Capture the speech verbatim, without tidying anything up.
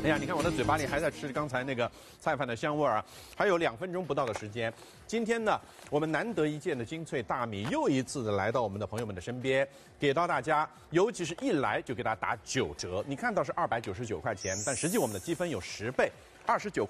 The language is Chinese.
哎呀，你看我的嘴巴里还在吃刚才那个菜饭的香味儿啊！还有两分钟不到的时间，今天呢，我们难得一见的精粹大米又一次的来到我们的朋友们的身边，给到大家，尤其是一来就给大家打九折。你看到是二百九十九块钱，但实际我们的积分有十倍，二十九。